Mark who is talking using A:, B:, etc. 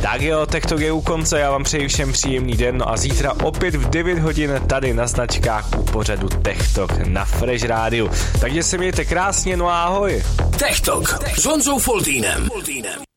A: Tak jo, TikTok je u konce, já vám přeji všem příjemný den, no a zítra opět v 9 hodin tady na značkách u pořadu TikTok na Fresh Rádiu. Takže se mějte krásně, no a ahoj.
B: TikTok s Honzou Foltýnem.